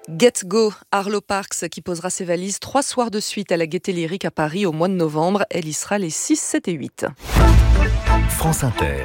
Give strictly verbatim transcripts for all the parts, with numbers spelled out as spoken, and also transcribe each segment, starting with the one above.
Get Go, Arlo Parks, qui posera ses valises trois soirs de suite à la Gaîté Lyrique à Paris au mois de novembre. Elle y sera les six, sept et huit. France Inter.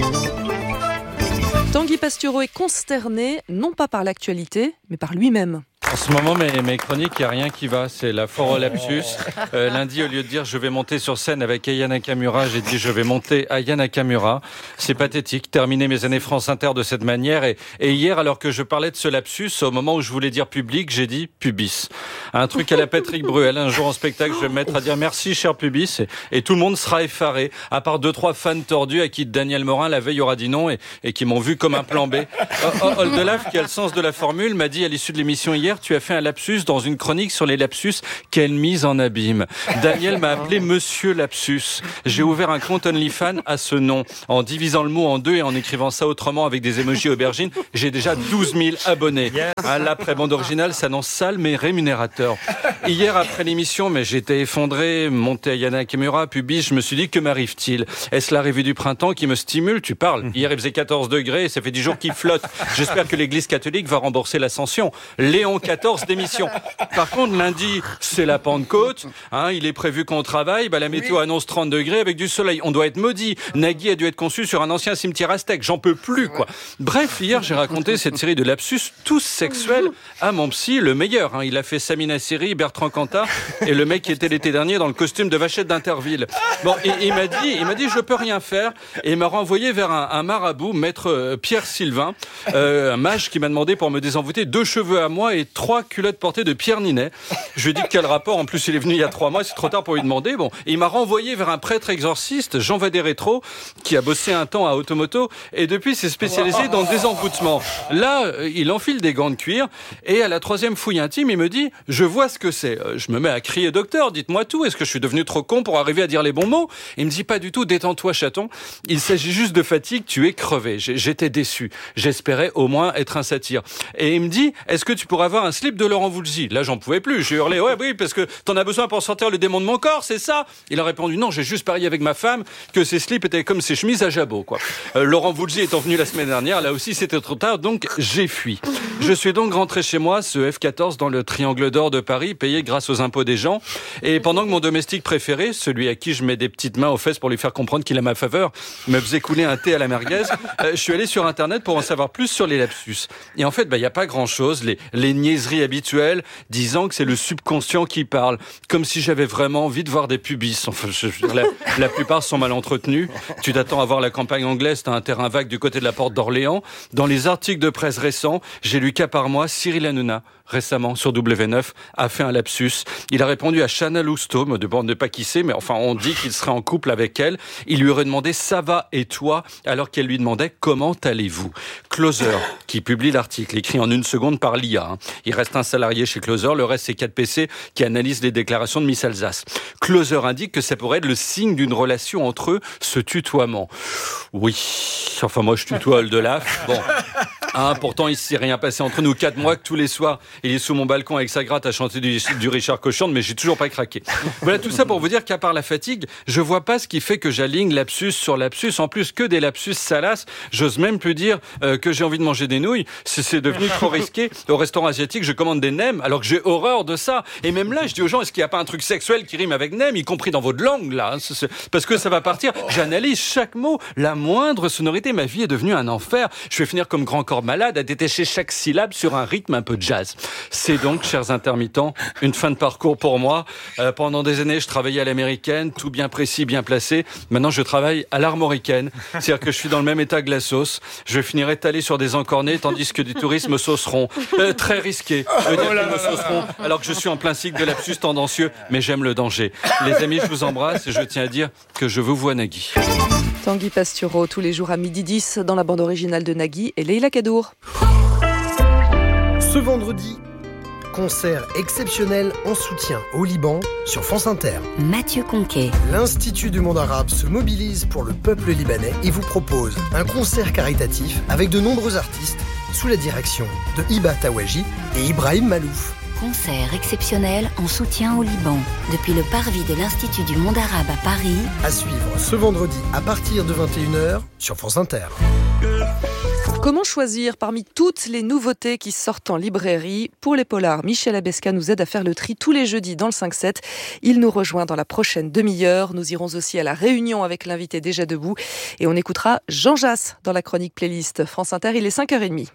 Tanguy Pastureau est consterné, non pas par l'actualité, mais par lui-même. En ce moment, mes, mes chroniques, il n'y a rien qui va. C'est la foire au lapsus. Euh, lundi, au lieu de dire je vais monter sur scène avec Aya Nakamura, j'ai dit je vais monter Aya Nakamura. C'est pathétique, terminer mes années France Inter de cette manière. Et, et hier, alors que je parlais de ce lapsus, au moment où je voulais dire public, j'ai dit pubis. Un truc à la Patrick Bruel. Un jour en spectacle, je vais me mettre à dire merci cher pubis. Et, et tout le monde sera effaré, à part deux, trois fans tordus à qui Daniel Morin la veille aura dit non et, et qui m'ont vu comme un plan B. Oldelaf, qui a le sens de la formule, m'a dit à l'issue de l'émission hier, tu as fait un lapsus dans une chronique sur les lapsus. Quelle mise en abîme. Daniel m'a appelé Monsieur Lapsus. J'ai ouvert un compte OnlyFans à ce nom. En divisant le mot en deux et en écrivant ça autrement avec des émojis aubergines, j'ai déjà douze mille abonnés. À l'après-bande originale s'annonce sale mais rémunérateur. Hier après l'émission, mais j'étais effondré, monté à Aya Nakamura, pubis, je me suis dit que m'arrive-t-il? Est-ce la revue du printemps qui me stimule? Tu parles. Hier il faisait quatorze degrés et ça fait dix jours qu'il flotte. J'espère que l'église catholique va rembourser l'ascension. Léon quatorze d'émission. Par contre, lundi, c'est la Pentecôte. Hein, il est prévu qu'on travaille. Bah, la météo annonce trente degrés avec du soleil. On doit être maudit. Nagui a dû être conçu sur un ancien cimetière aztèque. J'en peux plus, quoi. Bref, hier, j'ai raconté cette série de lapsus tous sexuels à mon psy, le meilleur. Hein. Il a fait Samina Seri, Bertrand Cantat et le mec qui était l'été dernier dans le costume de Vachette d'Interville. Bon, et il m'a dit, il m'a dit, je peux rien faire. Et il m'a renvoyé vers un, un marabout, maître euh, Pierre Sylvain, euh, un mage qui m'a demandé pour me désenvoûter deux cheveux à moi et trois culottes portées de Pierre Ninet. Je lui ai dit quel rapport, en plus il est venu il y a trois mois, c'est trop tard pour lui demander. Bon, et il m'a renvoyé vers un prêtre exorciste, Jean Vadé-Rétro, qui a bossé un temps à Automoto et depuis s'est spécialisé dans le désenvoûtement. Là, il enfile des gants de cuir et à la troisième fouille intime, il me dit « Je vois ce que c'est ». Je me mets à crier « Docteur, dites-moi tout, est-ce que je suis devenu trop con pour arriver à dire les bons mots ?» Il me dit « Pas du tout, détends-toi chaton, il s'agit juste de fatigue, tu es crevé. » J'étais déçu, j'espérais au moins être un satire. Et il me dit « Est-ce que tu pourrais avoir un slip de Laurent Voulzy ?» Là, j'en pouvais plus. J'ai hurlé, ouais, oui, parce que t'en as besoin pour sortir le démon de mon corps, c'est ça? Il a répondu, non, j'ai juste parié avec ma femme que ses slips étaient comme ses chemises à jabot, quoi. Euh, Laurent Voulzy étant venu la semaine dernière, là aussi, c'était trop tard, donc j'ai fui. Je suis donc rentré chez moi, ce F quatorze dans le triangle d'or de Paris, payé grâce aux impôts des gens. Et pendant que mon domestique préféré, celui à qui je mets des petites mains aux fesses pour lui faire comprendre qu'il a ma faveur, me faisait couler un thé à la merguez, euh, je suis allé sur Internet pour en savoir plus sur les lapsus. Et en fait, bah, y a pas grand chose. Les, les niaiseries habituelles, disant que c'est le subconscient qui parle, comme si j'avais vraiment envie de voir des pubis. Enfin, je, je, la, la plupart sont mal entretenus. Tu t'attends à voir la campagne anglaise, t'as un terrain vague du côté de la porte d'Orléans. Dans les articles de presse récents, j'ai lu qu'à part moi, Cyril Hanouna, récemment sur W neuf, a fait un lapsus. Il a répondu à Chana Lousteau, me demande de pas qui c'est, mais enfin on dit qu'il serait en couple avec elle. Il lui aurait demandé « Ça va et toi ?» alors qu'elle lui demandait « Comment allez-vous ?» Closer, qui publie l'article, écrit en une seconde par l'I A. Hein. Il reste un salarié chez Closer, le reste c'est quatre P C qui analysent les déclarations de Miss Alsace. Closer indique que ça pourrait être le signe d'une relation entre eux, ce tutoiement. Oui, enfin moi je tutoie Oldelaf. Bon. Hein, pourtant, il s'est rien passé entre nous. Quatre mois que tous les soirs, il est sous mon balcon avec sa gratte à chanter du, du Richard Cochante, mais j'ai toujours pas craqué. Voilà, tout ça pour vous dire qu'à part la fatigue, je vois pas ce qui fait que j'aligne lapsus sur lapsus. En plus, que des lapsus salaces. J'ose même plus dire euh, que j'ai envie de manger des nouilles. C'est, c'est devenu trop risqué. Au restaurant asiatique, je commande des nems, alors que j'ai horreur de ça. Et même là, je dis aux gens, est-ce qu'il n'y a pas un truc sexuel qui rime avec nem, y compris dans votre langue, là? C'est, c'est, parce que ça va partir. J'analyse chaque mot, la moindre sonorité. Ma vie est devenue un enfer. Je vais finir comme Grand Corps Malade à détacher chaque syllabe sur un rythme un peu jazz. C'est donc, chers intermittents, une fin de parcours pour moi. Euh, pendant des années, je travaillais à l'américaine, tout bien précis, bien placé. Maintenant, je travaille à l'armoricaine. C'est-à-dire que je suis dans le même état que la sauce. Je finirai étalé sur des encornés, tandis que du tourisme sauceront. Euh, très risqué. Je veux dire qu'ils me sauceront, alors que je suis en plein cycle de lapsus tendancieux, mais j'aime le danger. Les amis, je vous embrasse et je tiens à dire que je vous vois Nagui. Tanguy Pastureau, tous les jours à midi dix, dans la bande originale de Nagui et Leïla Kadour. Ce vendredi, concert exceptionnel en soutien au Liban sur France Inter. Mathieu Conquet. L'Institut du monde arabe se mobilise pour le peuple libanais et vous propose un concert caritatif avec de nombreux artistes sous la direction de Hiba Tawaji et Ibrahim Malouf. Concert exceptionnel en soutien au Liban, depuis le parvis de l'Institut du monde arabe à Paris. À suivre ce vendredi à partir de vingt et une heures sur France Inter. Comment choisir parmi toutes les nouveautés qui sortent en librairie? Pour les polars, Michel Abesca nous aide à faire le tri tous les jeudis dans le cinq sept. Il nous rejoint dans la prochaine demi-heure. Nous irons aussi à la Réunion avec l'invité déjà debout. Et on écoutera Jean Jass dans la chronique playlist France Inter. Il est cinq heures trente.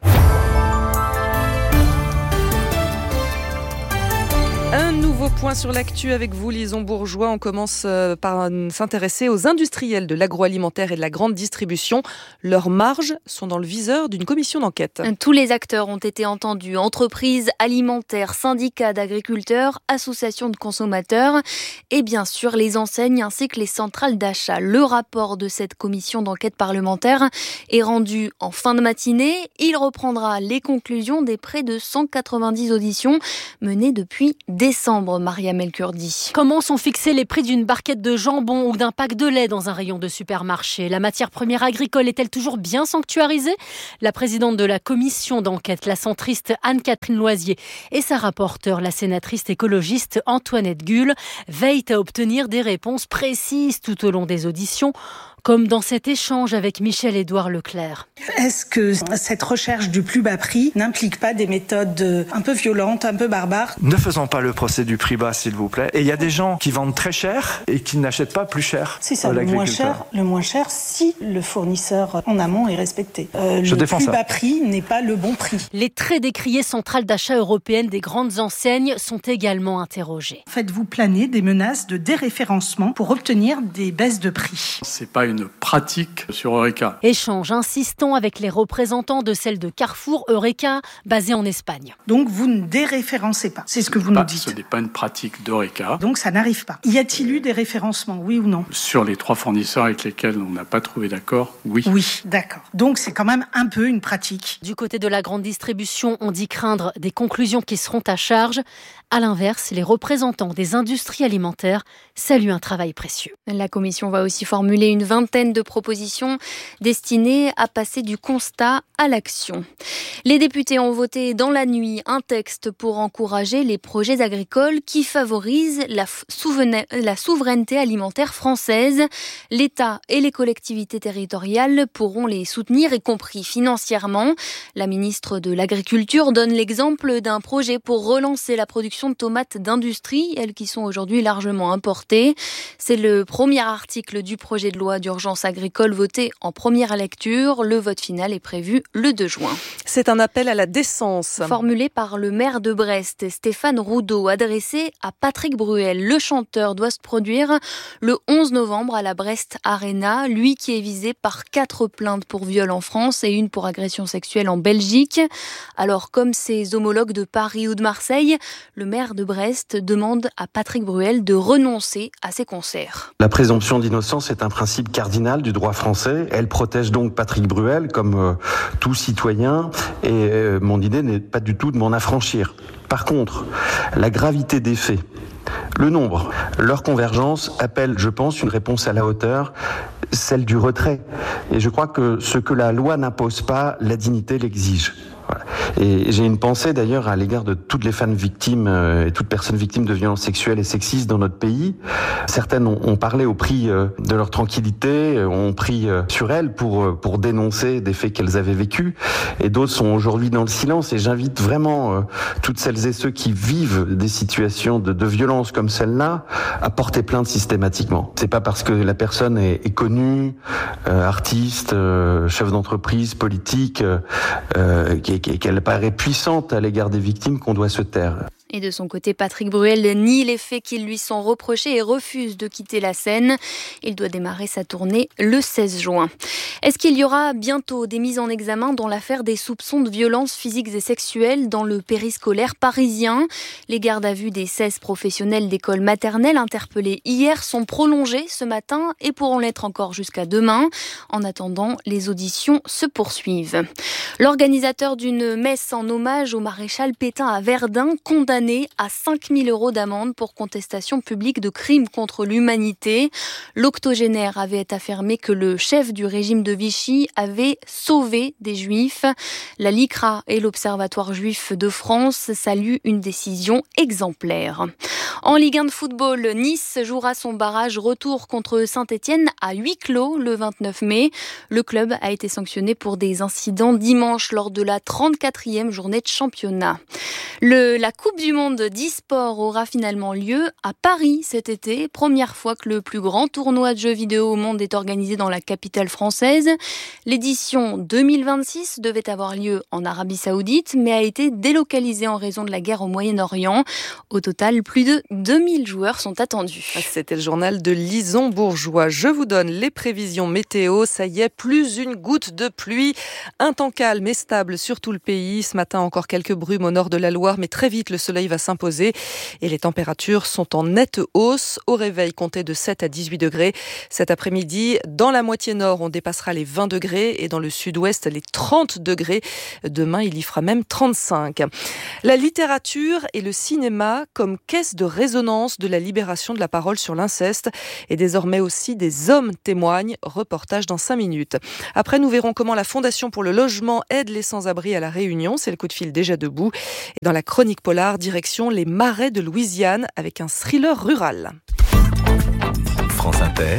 Un nouveau point sur l'actu avec vous, Lison Bourgeois. On commence par s'intéresser aux industriels de l'agroalimentaire et de la grande distribution. Leurs marges sont dans le viseur d'une commission d'enquête. Tous les acteurs ont été entendus. Entreprises alimentaires, syndicats d'agriculteurs, associations de consommateurs et bien sûr les enseignes ainsi que les centrales d'achat. Le rapport de cette commission d'enquête parlementaire est rendu en fin de matinée. Il reprendra les conclusions des près de cent quatre-vingt-dix auditions menées depuis décembre, Mariam El-Kurdi. Comment sont fixés les prix d'une barquette de jambon ou d'un pack de lait dans un rayon de supermarché? La matière première agricole est-elle toujours bien sanctuarisée? La présidente de la commission d'enquête, la centriste Anne-Catherine Loisier, et sa rapporteure, la sénatrice écologiste Antoinette Gull, veillent à obtenir des réponses précises tout au long des auditions, comme dans cet échange avec Michel-Édouard Leclerc. Est-ce que cette recherche du plus bas prix n'implique pas des méthodes un peu violentes, un peu barbares? Ne faisons pas le procès du prix bas, s'il vous plaît. Et il y a des gens qui vendent très cher et qui n'achètent pas plus cher. C'est ça, le moins cher, le moins cher si le fournisseur en amont est respecté. Euh, Je le défends plus ça. bas prix n'est pas le bon prix. Les très décriées centrales d'achat européennes des grandes enseignes sont également interrogées. Faites-vous planer des menaces de déréférencement pour obtenir des baisses de prix? C'est pas une pratique sur Eureka. Échange insistant avec les représentants de celle de Carrefour Eureka, basée en Espagne. Donc vous ne déréférencez pas, c'est ce que vous Pas, nous dites. Ce n'est pas une pratique d'Eureka. Donc ça n'arrive pas. Y a-t-il eu des référencements, oui ou non? Sur les trois fournisseurs avec lesquels on n'a pas trouvé d'accord, oui. Oui, d'accord. Donc c'est quand même un peu une pratique. Du côté de la grande distribution, on dit craindre des conclusions qui seront à charge. À l'inverse, les représentants des industries alimentaires saluent un travail précieux. La commission va aussi formuler une vingtaine de propositions destinées à passer du constat à l'action. Les députés ont voté dans la nuit un texte pour encourager les projets agricoles qui favorisent la, souvena- la souveraineté alimentaire française. L'État et les collectivités territoriales pourront les soutenir, y compris financièrement. La ministre de l'Agriculture donne l'exemple d'un projet pour relancer la production de tomates d'industrie, elles qui sont aujourd'hui largement importées. C'est le premier article du projet de loi d'urgence agricole voté en première lecture. Le vote final est prévu le deux juin. C'est un appel à la décence. Formulé par le maire de Brest, Stéphane Roudot, adressé à Patrick Bruel. Le chanteur doit se produire le onze novembre à la Brest Arena. Lui qui est visé par quatre plaintes pour viol en France et une pour agression sexuelle en Belgique. Alors, comme ses homologues de Paris ou de Marseille, le maire de Brest demande à Patrick Bruel de renoncer à ses concerts. La présomption d'innocence est un principe cardinal du droit français. Elle protège donc Patrick Bruel comme euh, tout citoyen et euh, mon idée n'est pas du tout de m'en affranchir. Par contre, la gravité des faits, le nombre, leur convergence appelle, je pense, une réponse à la hauteur, celle du retrait. Et je crois que ce que la loi n'impose pas, la dignité l'exige. Voilà. Et j'ai une pensée d'ailleurs à l'égard de toutes les femmes victimes euh, et toutes personnes victimes de violences sexuelles et sexistes dans notre pays. Certaines ont, ont parlé au prix euh, de leur tranquillité, ont pris euh, sur elles pour, euh, pour dénoncer des faits qu'elles avaient vécus. Et d'autres sont aujourd'hui dans le silence. Et j'invite vraiment euh, toutes celles et ceux qui vivent des situations de, de violence comme celle-là à porter plainte systématiquement. C'est pas parce que la personne est, est connue, euh, artiste, euh, chef d'entreprise, politique, euh, euh, qu'elle paraît puissante à l'égard des victimes qu'on doit se taire. Et de son côté, Patrick Bruel nie les faits qui lui sont reprochés et refuse de quitter la scène. Il doit démarrer sa tournée le seize juin. Est-ce qu'il y aura bientôt des mises en examen dans l'affaire des soupçons de violences physiques et sexuelles dans le périscolaire parisien? Les gardes à vue des seize professionnels d'école maternelle interpellés hier sont prolongés ce matin et pourront l'être encore jusqu'à demain. En attendant, les auditions se poursuivent. L'organisateur d'une messe en hommage au maréchal Pétain à Verdun, condamné condamné à cinq mille euros d'amende pour contestation publique de crimes contre l'humanité. L'octogénaire avait affirmé que le chef du régime de Vichy avait sauvé des juifs. La LICRA et l'Observatoire juif de France saluent une décision exemplaire. En Ligue un de football, Nice jouera son barrage retour contre Saint-Étienne à huis clos le vingt-neuf mai. Le club a été sanctionné pour des incidents dimanche lors de la trente-quatrième journée de championnat. Le, la Coupe du Monde d'e-sport aura finalement lieu à Paris cet été. Première fois que le plus grand tournoi de jeux vidéo au monde est organisé dans la capitale française. L'édition deux mille vingt-six devait avoir lieu en Arabie Saoudite, mais a été délocalisée en raison de la guerre au Moyen-Orient. Au total, plus de deux mille joueurs sont attendus. C'était le journal de Lison Bourgeois. Je vous donne les prévisions météo. Ça y est, plus une goutte de pluie. Un temps calme et stable sur tout le pays. Ce matin, encore quelques brumes au nord de la Loire, mais très vite, le soleil va s'imposer et les températures sont en nette hausse. Au réveil, comptez de sept à dix-huit degrés. Cet après-midi, dans la moitié nord, on dépassera les vingt degrés et dans le sud-ouest, les trente degrés. Demain, il y fera même trente-cinq. La littérature et le cinéma comme caisse de résonance de la libération de la parole sur l'inceste. Et désormais aussi, des hommes témoignent. Reportage dans cinq minutes. Après, nous verrons comment la Fondation pour le logement aide les sans-abri à La Réunion. C'est le coup de fil déjà debout. Et dans la chronique polar, direction les marais de Louisiane avec un thriller rural. France Inter.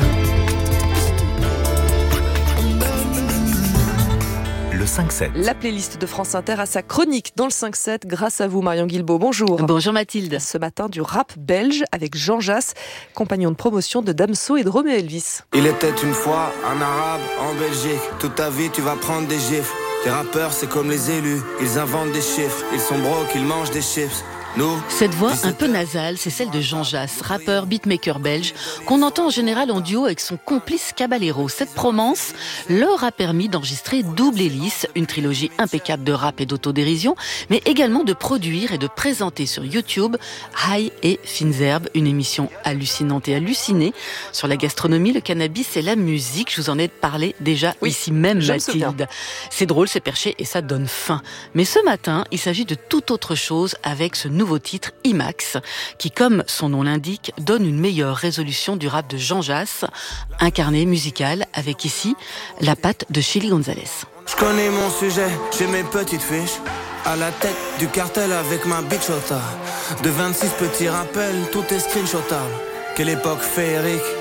Le cinq sept. La playlist de France Inter a sa chronique dans le cinq sept grâce à vous, Marion Guilbault. Bonjour. Bonjour Mathilde. Ce matin, du rap belge avec Jean Jass, compagnon de promotion de Damso et de Roméo Elvis. Il était une fois un arabe en Belgique. Toute ta vie, tu vas prendre des gifles. Les rappeurs, c'est comme les élus. Ils inventent des chiffres. Ils sont broke, ils mangent des chips. Nous, cette voix un peu nasale, c'est celle de Jean Jass, rappeur beatmaker belge, qu'on entend en général en duo avec son complice Caballero. Cette promesse leur a permis d'enregistrer Double Hélice, une trilogie impeccable de rap et d'autodérision, mais également de produire et de présenter sur YouTube High et Fines Herbes, une émission hallucinante et hallucinée sur la gastronomie, le cannabis et la musique. Je vous en ai parlé déjà oui, ici même, Mathilde. C'est drôle, c'est perché et ça donne faim. Mais ce matin, il s'agit de toute autre chose avec ce nouveau titre IMAX, qui, comme son nom l'indique, donne une meilleure résolution du rap de Jean Jass, incarné musical avec ici la patte de Chili Gonzalez. Je connais mon sujet, j'ai mes petites fiches. À la tête du cartel avec ma bichota. De vingt-six petits rappels, tout est screenshotable. Quelle époque féerique.